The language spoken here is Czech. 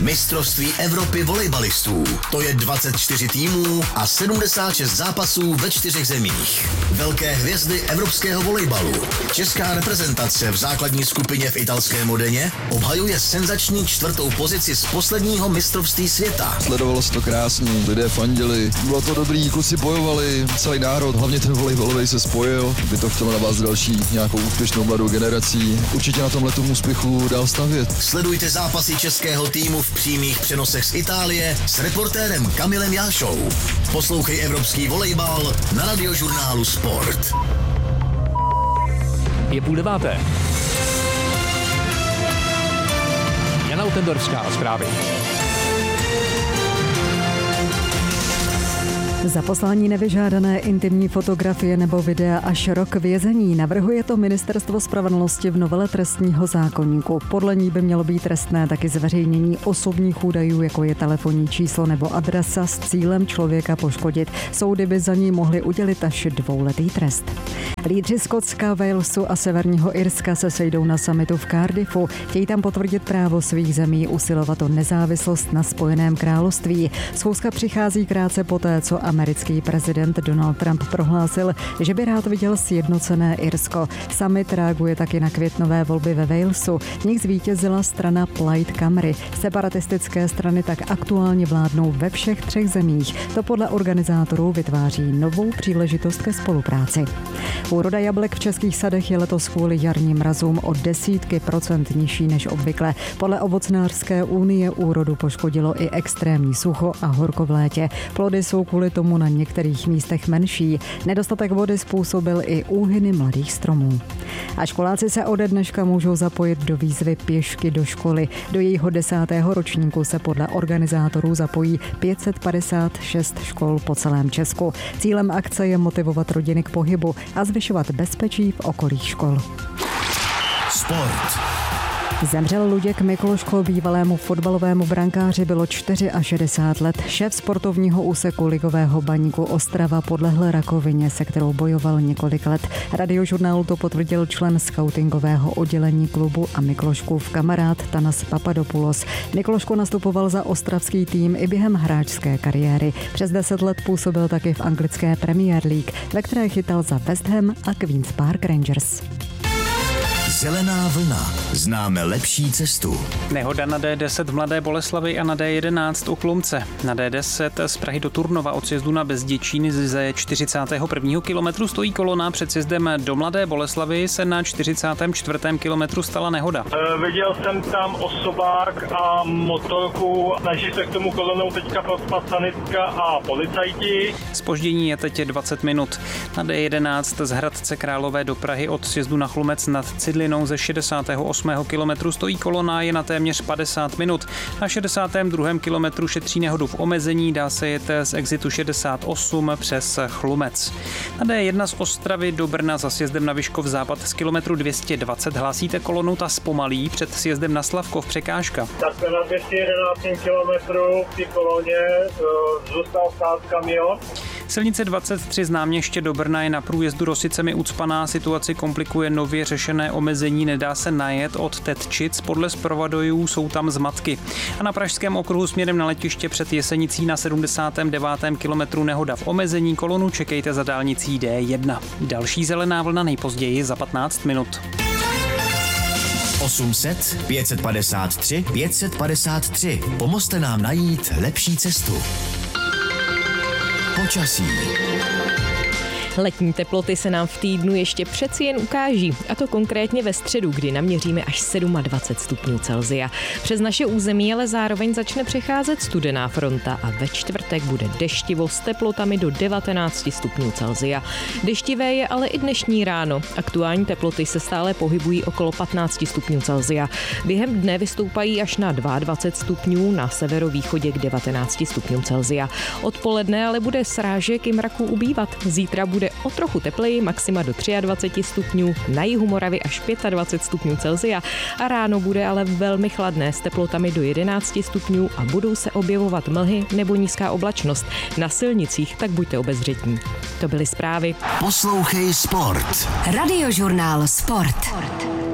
Mistrovství Evropy volejbalistů. To je 24 týmů a 76 zápasů ve 4 zemích. Velké hvězdy evropského volejbalu. Česká reprezentace v základní skupině v italské Modeně obhajuje senzační 4. pozici z posledního mistrovství světa. Sledovalo se to krásně, lidé fandili, bylo to dobrý, kluci bojovali, celý národ, hlavně ten volejbalový se spojil, by to chtělo na vás další nějakou úspěšnou mladou generací. Určitě na tomhle úspěchu dál stavět. Sledujte zápasy českého týmu v přímých přenosech z Itálie s reportérem Kamilem Jášou. Poslouchej evropský volejbal na Radiožurnálu Sport. Je 8:30. Jana Utendorská, zprávy. Za poslání nevyžádané intimní fotografie nebo videa až rok vězení navrhuje to Ministerstvo spravedlnosti v novele trestního zákoníku. Podle ní by mělo být trestné taky zveřejnění osobních údajů, jako je telefonní číslo nebo adresa s cílem člověka poškodit. Soudy by za ní mohly udělit až 2letý trest. Lídři Skotska, Walesu a Severního Irska se sejdou na summitu v Cardiffu. Chtějí tam potvrdit právo svých zemí usilovat o nezávislost na Spojeném království. Schůzka přichází krátce poté, co americký prezident Donald Trump prohlásil, že by rád viděl sjednocené Irsko. Summit reaguje taky na květnové volby ve Walesu. V nich zvítězila strana Plaid Cymru. Separatistické strany tak aktuálně vládnou ve všech 3 zemích. To podle organizátorů vytváří novou příležitost ke spolupráci. Úroda jablek v českých sadech je letos kvůli jarním mrazům o desítky procent nižší než obvykle. Podle Ovocnářské unie úrodu poškodilo i extrémní sucho a horko v létě. Plody jsou kvůli tomu na některých místech menší. Nedostatek vody způsobil i úhyny mladých stromů. A školáci se ode dneška můžou zapojit do výzvy Pěšky do školy. Do jejího 10. ročníku se podle organizátorů zapojí 556 škol po celém Česku. Cílem akce je motivovat rodiny k pohybu a zvyšovat bezpečí v okolí škol. Sport. Zemřel Luděk Mikloško, bývalému fotbalovému brankáři bylo 64 let. Šéf sportovního úseku ligového Baníku Ostrava podlehl rakovině, se kterou bojoval několik let. Radiožurnálu to potvrdil člen skautingového oddělení klubu a Mikloškův kamarád Tanas Papadopoulos. Mikloško nastupoval za ostravský tým i během hráčské kariéry. Přes 10 let působil taky v anglické Premier League, ve které chytal za West Ham a Queen's Park Rangers. Zelená vlna. Známe lepší cestu. Nehoda na D10 v Mladé Boleslavi a na D11 u Chlumce. Na D10 z Prahy do Turnova od sjezdu na Bezděčín ze 41. kilometru stojí kolona. Před sjezdem do Mladé Boleslavy se na 44. kilometru stala nehoda. Viděl jsem tam osobák a motorku. Snaží se k tomu kolonou teďka prospat sanitka a policajti. Zpoždění je teď 20 minut. Na D11 z Hradce Králové do Prahy od sjezdu na Chlumec nad Cidlinou ze 68. kilometru stojí kolona, je na téměř 50 minut. Na 62. kilometru šetří nehodu v omezení, dá se jet z exitu 68 přes Chlumec. Na D1 z Ostravy do Brna za sjezdem na Vyškov západ z kilometru 220 hlásíte kolonu, ta zpomalí, před sjezdem na Slavkov překážka. Tak jsme na 211 kilometru v té koloně, zůstal stát kamion. Silnice 23 z Náměště do Brna je na průjezdu Rosicemi ucpaná, situaci komplikuje nově řešené omezení, nedá se najet od Tetčic, podle zpravodajů jsou tam zmatky. A na Pražském okruhu směrem na letiště před Jesenicí na 79. kilometru nehoda v omezení, kolonu čekejte za dálnicí D1. Další zelená vlna nejpozději za 15 minut. 800 553 553. Pomozte nám najít lepší cestu. Počasí. Letní teploty se nám v týdnu ještě přeci jen ukáží, a to konkrétně ve středu, kdy naměříme až 27 stupňů Celsia. Přes naše území ale zároveň začne přecházet studená fronta a ve čtvrtek bude deštivo s teplotami do 19 stupňů Celsia. Deštivé je ale i dnešní ráno. Aktuální teploty se stále pohybují okolo 15 stupňů Celsia. Během dne vystoupají až na 22 stupňů, na severovýchodě k 19 stupňům Celsia. Odpoledne ale bude srážek i mraků ubývat. Zítra bude o trochu tepleji, maxima do 23 stupňů, na jihu Moravy až 25 stupňů Celsia a ráno bude ale velmi chladné s teplotami do 11 stupňů a budou se objevovat mlhy nebo nízká oblačnost. Na silnicích tak buďte obezřetní. To byly zprávy. Poslouchej Sport. Radiožurnál Sport.